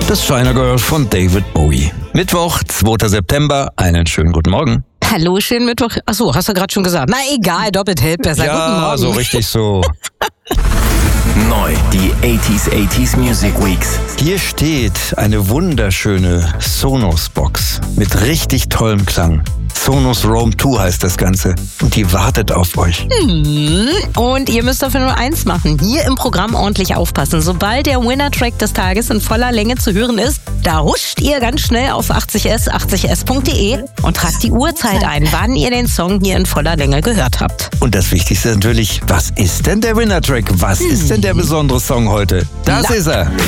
Das China Girl von David Bowie. Mittwoch, 2. September. Einen schönen guten Morgen. Hallo, schönen Mittwoch. Achso, hast du gerade schon gesagt. Na egal, doppelt hält besser. Ja, guten Morgen. so richtig so. Neu, die 80s Music Weeks. Hier steht eine wunderschöne Sonos-Box mit richtig tollem Klang. Sonos Roam 2 heißt das Ganze. Und die wartet auf euch. Und ihr müsst dafür nur eins machen. Hier im Programm ordentlich aufpassen. Sobald der Winner-Track des Tages in voller Länge zu hören ist, da huscht ihr ganz schnell auf 80s80s.de und tragt die Uhrzeit ein, wann ihr den Song hier in voller Länge gehört habt. Und das Wichtigste ist natürlich, was ist denn der Winner-Track? Was ist denn der besondere Song heute? Das ist er.